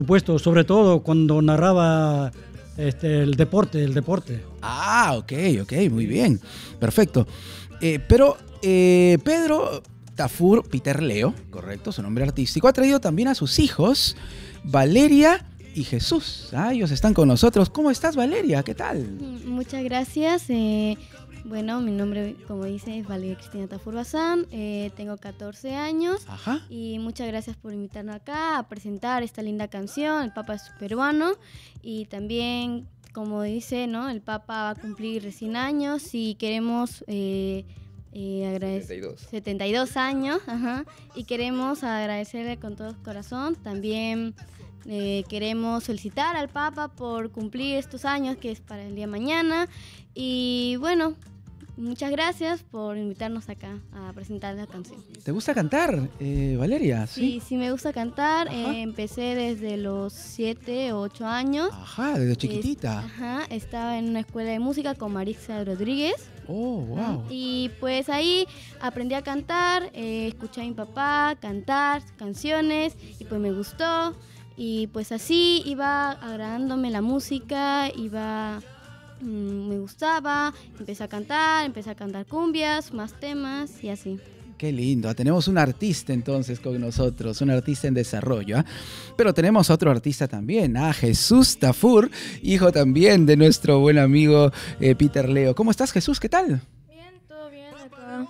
supuesto, sobre todo cuando narraba el deporte. Ah, ok, muy bien, perfecto. Pero Pedro Tafur Peter Leo, correcto, su nombre artístico, ha traído también a sus hijos, Valeria y Jesús. Ellos están con nosotros. ¿Cómo estás, Valeria? ¿Qué tal? Muchas gracias. Bueno, mi nombre, como dice, es Valeria Cristina Tafur Bazán. Tengo 14 años. Ajá. Y muchas gracias por invitarnos acá a presentar esta linda canción. El Papa es peruano. Y también, como dice, ¿no? El Papa va a cumplir recién años y queremos... 72 años, ajá, y queremos agradecerle con todo corazón. También queremos felicitar al Papa por cumplir estos años, que es para el día de mañana. Y bueno, muchas gracias por invitarnos acá a presentar la canción. ¿Te gusta cantar, Valeria? Sí, me gusta cantar. Empecé desde los 7 o 8 años. Ajá, desde chiquitita. Estaba en una escuela de música con Marixa Rodríguez. Oh, wow. Y pues ahí aprendí a cantar, escuché a mi papá cantar canciones y pues me gustó. Y pues así iba agradándome la música, me gustaba, empecé a cantar cumbias, más temas y así. Qué lindo. Tenemos un artista entonces con nosotros, un artista en desarrollo. Pero tenemos otro artista también, Jesús Tafur, hijo también de nuestro buen amigo Peter Leo. ¿Cómo estás, Jesús? ¿Qué tal? Bien, todo bien acá.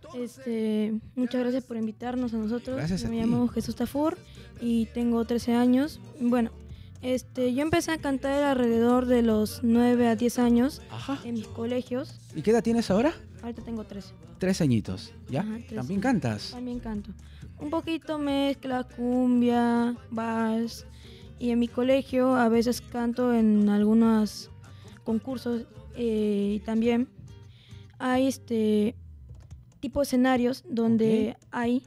Muchas gracias por invitarnos a nosotros. Gracias a ti. Me llamo Jesús Tafur y tengo 13 años. Bueno, yo empecé a cantar alrededor de los 9 a 10 años. Ajá. En mis colegios. ¿Y qué edad tienes ahora? Ahorita tengo 13. 3 añitos, ¿ya? Ajá, 13. ¿También cantas? También canto. Un poquito mezcla, cumbia, vals. Y en mi colegio a veces canto en algunos concursos. Y también hay tipo de escenarios donde hay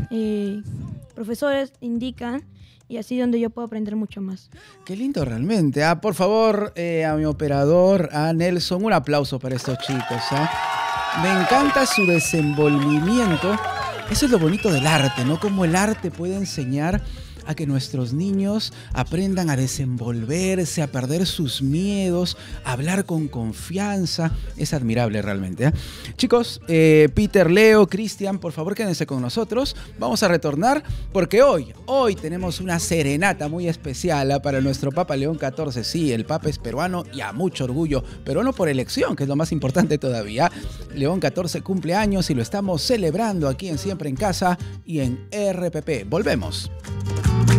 profesores indican, y así donde yo puedo aprender mucho más. Qué lindo realmente. Por favor, a mi operador, a Nelson, un aplauso para estos chicos. Me encanta su desenvolvimiento. Eso es lo bonito del arte, ¿no? Cómo el arte puede enseñar a que nuestros niños aprendan a desenvolverse, a perder sus miedos, a hablar con confianza. Es admirable realmente. Chicos, Peter, Leo, Cristian, por favor quédense con nosotros. Vamos a retornar porque hoy tenemos una serenata muy especial para nuestro Papa León XIV. Sí, el Papa es peruano y a mucho orgullo, pero no por elección, que es lo más importante todavía. León XIV cumple años y lo estamos celebrando aquí en Siempre en Casa y en RPP. Volvemos.